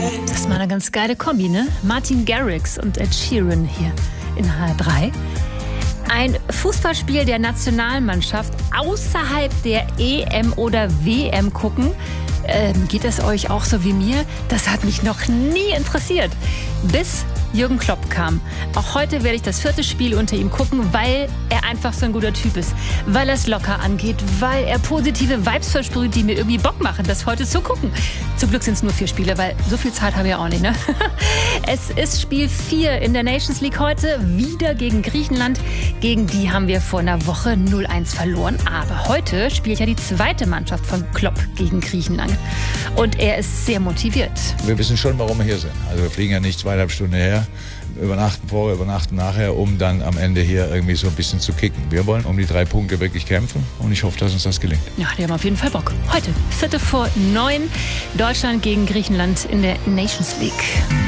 Das ist mal eine ganz geile Kombi, ne? Martin Garrix und Ed Sheeran hier in HR3. Ein Fußballspiel der Nationalmannschaft außerhalb der EM oder WM gucken. Geht es euch auch so wie mir? Das hat mich noch nie interessiert. Bis Jürgen Klopp kam. Auch heute werde ich das 4. Spiel unter ihm gucken, weil er einfach so ein guter Typ ist. Weil er es locker angeht, weil er positive Vibes versprüht, die mir irgendwie Bock machen, das heute zu gucken. Zum Glück sind es nur 4 Spiele, weil so viel Zeit habe ich auch nicht, ne? Es ist Spiel 4 in der Nations League heute, wieder gegen Griechenland. Gegen die haben wir vor einer Woche 0-1 verloren. Aber heute spielt ja die zweite Mannschaft von Klopp gegen Griechenland. Und er ist sehr motiviert. Wir wissen schon, warum wir hier sind. Also wir fliegen ja nicht 2,5 Stunden her, übernachten vorher, übernachten nachher, um dann am Ende hier irgendwie so ein bisschen zu kicken. Wir wollen um die 3 Punkte wirklich kämpfen und ich hoffe, dass uns das gelingt. Ja, die haben auf jeden Fall Bock. Heute, 8:45, Deutschland gegen Griechenland in der Nations League.